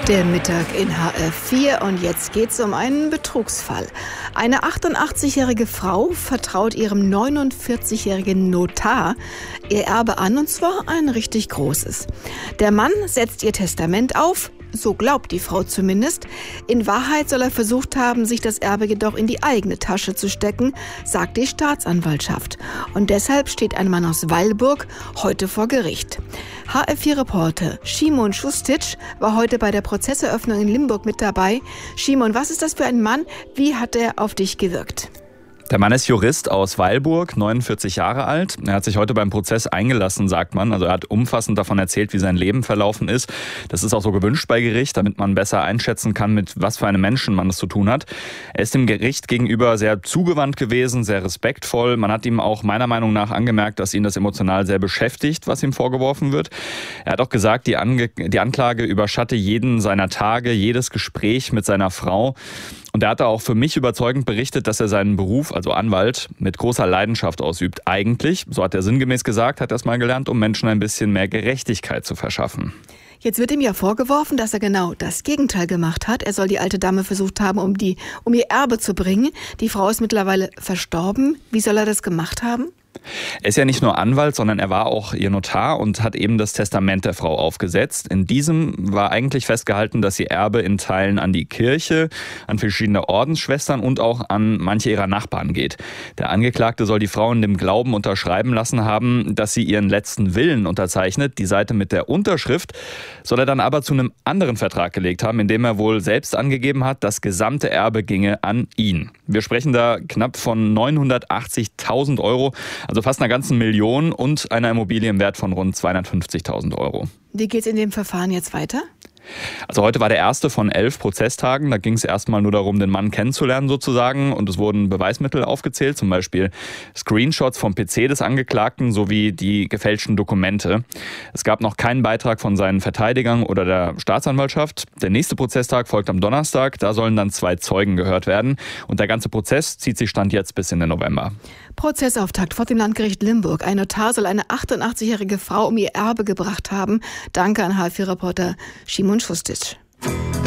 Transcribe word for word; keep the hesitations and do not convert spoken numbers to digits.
Der Mittag in H R vier und jetzt geht's um einen Betrugsfall. Eine achtundachtzigjährige Frau vertraut ihrem neunundvierzigjährigen Notar ihr Erbe an, und zwar ein richtig großes. Der Mann setzt ihr Testament auf, so glaubt die Frau zumindest. In Wahrheit soll er versucht haben, sich das Erbe jedoch in die eigene Tasche zu stecken, sagt die Staatsanwaltschaft. Und deshalb steht ein Mann aus Weilburg heute vor Gericht. H R vier-Reporter Szymon Šustić war heute bei der Prozesseröffnung in Limburg mit dabei. Szymon, was ist das für ein Mann? Wie hat er auf dich gewirkt? Der Mann ist Jurist aus Weilburg, neunundvierzig Jahre alt. Er hat sich heute beim Prozess eingelassen, sagt man. Also er hat umfassend davon erzählt, wie sein Leben verlaufen ist. Das ist auch so gewünscht bei Gericht, damit man besser einschätzen kann, mit was für einem Menschen man es zu tun hat. Er ist dem Gericht gegenüber sehr zugewandt gewesen, sehr respektvoll. Man hat ihm auch meiner Meinung nach angemerkt, dass ihn das emotional sehr beschäftigt, was ihm vorgeworfen wird. Er hat auch gesagt, die, Ange- die Anklage überschatte jeden seiner Tage, jedes Gespräch mit seiner Frau. Und er hat auch für mich überzeugend berichtet, dass er seinen Beruf, also Anwalt, mit großer Leidenschaft ausübt. Eigentlich, so hat er sinngemäß gesagt, hat er es mal gelernt, um Menschen ein bisschen mehr Gerechtigkeit zu verschaffen. Jetzt wird ihm ja vorgeworfen, dass er genau das Gegenteil gemacht hat. Er soll die alte Dame versucht haben, um, die, um ihr Erbe zu bringen. Die Frau ist mittlerweile verstorben. Wie soll er das gemacht haben? Er ist ja nicht nur Anwalt, sondern er war auch ihr Notar und hat eben das Testament der Frau aufgesetzt. In diesem war eigentlich festgehalten, dass ihr Erbe in Teilen an die Kirche, an verschiedene Ordensschwestern und auch an manche ihrer Nachbarn geht. Der Angeklagte soll die Frau in dem Glauben unterschreiben lassen haben, dass sie ihren letzten Willen unterzeichnet. Die Seite mit der Unterschrift soll er dann aber zu einem anderen Vertrag gelegt haben, in dem er wohl selbst angegeben hat, das gesamte Erbe ginge an ihn. Wir sprechen da knapp von neunhundertachtzigtausend Euro. Also fast einer ganzen Million und einer Immobilie im Wert von rund zweihundertfünfzigtausend Euro. Wie geht's in dem Verfahren jetzt weiter? Also heute war der erste von elf Prozesstagen. Da ging es erstmal nur darum, den Mann kennenzulernen sozusagen. Und es wurden Beweismittel aufgezählt, zum Beispiel Screenshots vom P C des Angeklagten sowie die gefälschten Dokumente. Es gab noch keinen Beitrag von seinen Verteidigern oder der Staatsanwaltschaft. Der nächste Prozesstag folgt am Donnerstag. Da sollen dann zwei Zeugen gehört werden. Und der ganze Prozess zieht sich Stand jetzt bis in den November. Prozessauftakt vor dem Landgericht Limburg. Ein Notar soll eine achtundachtzigjährige Frau um ihr Erbe gebracht haben. Danke an H R vier-Reporter Szymon Šustić.